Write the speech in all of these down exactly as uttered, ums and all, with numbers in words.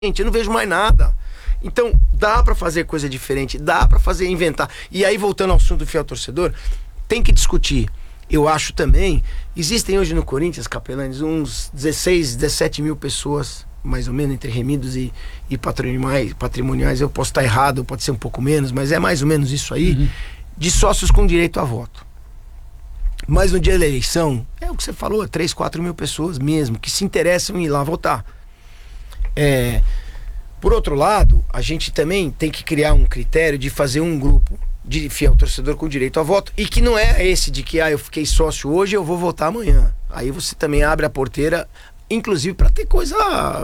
eu não vejo mais nada. Então, dá pra fazer coisa diferente, dá pra fazer, inventar. E aí, voltando ao assunto do fiel torcedor, tem que discutir. Eu acho também, existem hoje no Corinthians, Capelanes, uns dezesseis, dezessete mil pessoas, mais ou menos, entre remidos e, e patrimoniais, patrimoniais. Eu posso estar errado, pode ser um pouco menos, mas é mais ou menos isso aí, uhum. de sócios com direito a voto. Mas no dia da eleição, é o que você falou, três, quatro mil pessoas mesmo, que se interessam em ir lá votar. É... Por outro lado, a gente também tem que criar um critério de fazer um grupo de fiel torcedor com direito a voto, e que não é esse de que, ah, eu fiquei sócio hoje, eu vou votar amanhã. Aí você também abre a porteira, inclusive para ter coisa...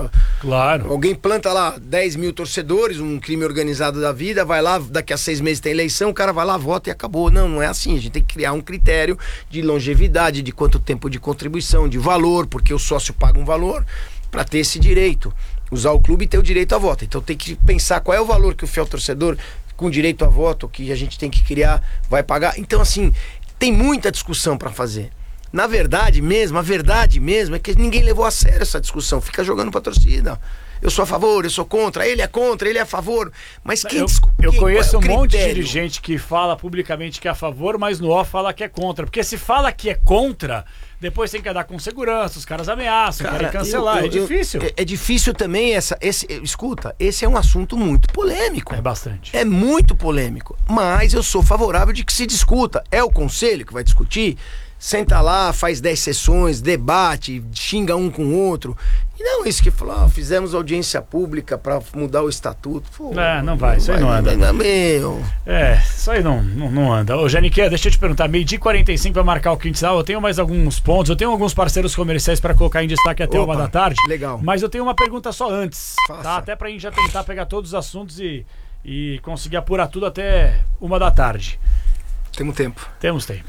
Claro. Alguém planta lá dez mil torcedores, um crime organizado da vida, vai lá, daqui a seis meses tem eleição, o cara vai lá, vota e acabou. Não, não é assim. A gente tem que criar um critério de longevidade, de quanto tempo de contribuição, de valor, porque o sócio paga um valor para ter esse direito. Usar o clube e ter o direito a voto. Então tem que pensar qual é o valor que o fiel torcedor com direito a voto, que a gente tem que criar, vai pagar. Então, assim, tem muita discussão para fazer. Na verdade mesmo, a verdade mesmo é que ninguém levou a sério essa discussão. Fica jogando pra torcida. Eu sou a favor, eu sou contra, ele é contra, ele é a favor. Mas quem Eu, discu- eu quem, conheço é um monte de critério? dirigente que fala publicamente que é a favor, mas no off fala que é contra. Porque se fala que é contra, depois tem que andar com segurança, os caras ameaçam, Cara, querem cancelar. eu- eu- é difícil. É, é difícil também essa... Esse, escuta, esse é um assunto muito polêmico. É bastante. É muito polêmico. Mas eu sou favorável de que se discuta. É o conselho que vai discutir? Senta lá, faz dez sessões, debate, xinga um com o outro. E não isso que falou, ah, fizemos audiência pública pra mudar o estatuto. Pô, É, não vai, isso aí não anda. Não, meu. É, isso aí não, não, não anda. Ô, Janique, deixa eu te perguntar, meio-dia e quarenta e cinco pra marcar o quintal, eu tenho mais alguns pontos, eu tenho alguns parceiros comerciais pra colocar em destaque até Opa, uma da tarde. legal. Mas eu tenho uma pergunta só antes, Faça. tá? Até pra gente já tentar pegar todos os assuntos e, e conseguir apurar tudo até uma da tarde. Temos tempo. Temos tempo.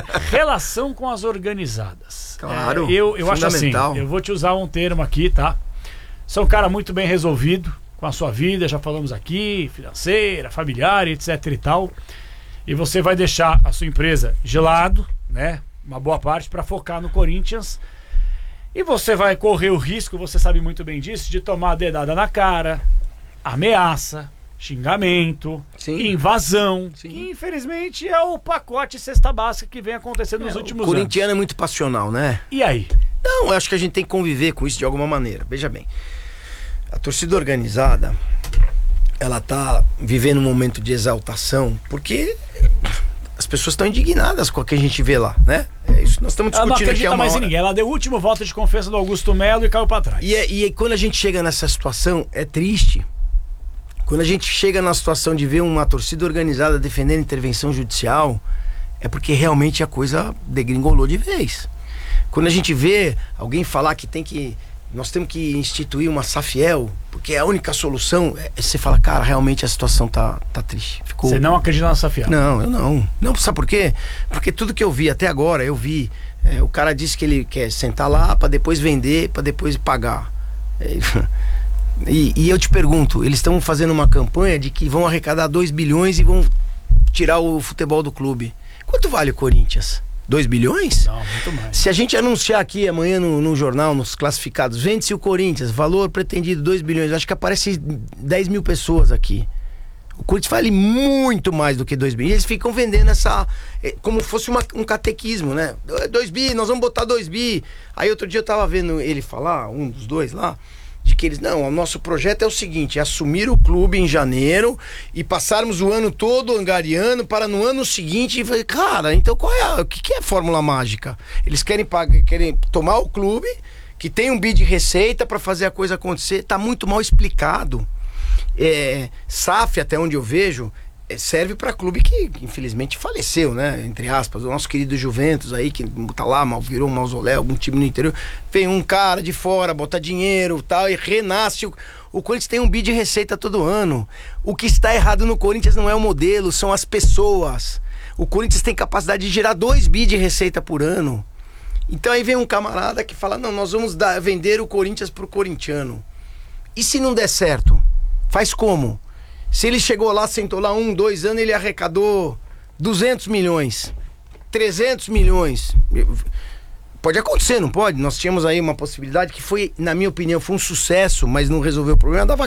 Relação com as organizadas. Claro, É, eu, eu acho assim, fundamental. eu vou te usar um termo aqui, tá? Sou um cara muito bem resolvido com a sua vida, já falamos aqui, financeira, familiar, etc e tal. E você vai deixar a sua empresa de lado, né? Uma boa parte para focar no Corinthians. E você vai correr o risco, você sabe muito bem disso, de tomar a dedada na cara, ameaça, xingamento, Sim. invasão, Sim. que infelizmente é o pacote cesta básica que vem acontecendo nos É, últimos o corintiano anos. é muito passional, né? E aí? Não, eu acho que a gente tem que conviver com isso de alguma maneira. Veja bem, a torcida organizada, ela tá vivendo um momento de exaltação, porque as pessoas estão indignadas com o que a gente vê lá, né? É isso, nós estamos Ela não discutindo aqui acredita há uma mais em hora. ninguém. Ela deu o último voto de confiança do Augusto Melo e caiu pra trás. E, é- e é- quando a gente chega nessa situação, é triste. Quando a gente chega na situação de ver uma torcida organizada defendendo intervenção judicial, é porque realmente a coisa degringolou de vez. Quando a gente vê alguém falar que tem que... Nós temos que instituir uma Safiel, porque é a única solução, é, você fala, cara, realmente a situação tá, tá triste. Ficou... Você não acredita na Safiel? Não, eu não. Não, sabe por quê? Porque tudo que eu vi até agora, eu vi. É, o cara disse que ele quer sentar lá pra depois vender, pra depois pagar. É, e, e eu te pergunto, eles estão fazendo uma campanha de que vão arrecadar dois bilhões e vão tirar o futebol do clube. Quanto vale o Corinthians? dois bilhões? Não, muito mais. Se a gente anunciar aqui amanhã no, no jornal, nos classificados, vende-se o Corinthians, valor pretendido dois bilhões, acho que aparece dez mil pessoas aqui. O Corinthians vale muito mais do que dois bi. E eles ficam vendendo essa... como fosse uma, um catequismo, né? dois bi, nós vamos botar dois bi. Aí outro dia eu tava vendo ele falar, um dos dois lá, de que eles... Não, o nosso projeto é o seguinte, é assumir o clube em janeiro e passarmos o ano todo angariando para no ano seguinte... Cara, então qual é a... O que, que é a fórmula mágica? Eles querem, pagar, querem tomar o clube, que tem um bi de receita para fazer a coisa acontecer. Tá muito mal explicado. É, S A F, até onde eu vejo, é, serve para clube que infelizmente faleceu, né? Entre aspas, o nosso querido Juventus aí, que tá lá, mal, virou um mausoléu, algum time no interior. Vem um cara de fora, bota dinheiro tal, e renasce. O, o Corinthians tem um bi de receita todo ano. O que está errado no Corinthians não é o modelo, são as pessoas. O Corinthians tem capacidade de gerar dois bi de receita por ano. Então aí vem um camarada que fala, não, nós vamos dar, vender o Corinthians pro corintiano. E se não der certo? Faz como? Se ele chegou lá, sentou lá um, dois anos, ele arrecadou duzentos milhões, trezentos milhões. Pode acontecer, não pode? Nós tínhamos aí uma possibilidade que foi, na minha opinião, foi um sucesso, mas não resolveu o problema da